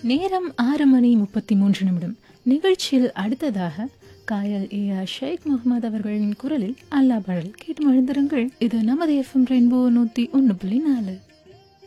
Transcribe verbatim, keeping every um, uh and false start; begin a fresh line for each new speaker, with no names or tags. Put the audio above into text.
நேரம் ஆறு மணி முப்பத்தி மூன்று நிமிடம். நிகழ்ச்சியில் அடுத்ததாக காயல் ஏ ஆர் ஷேக் முகமது அவர்களின் குரலில் அல்லா பாடல் கேட்டு மகிழ்ந்திருங்கள். இது நமது எஃப்எம் ரெயின்போ நூத்தி ஒன்று புள்ளி நாலு.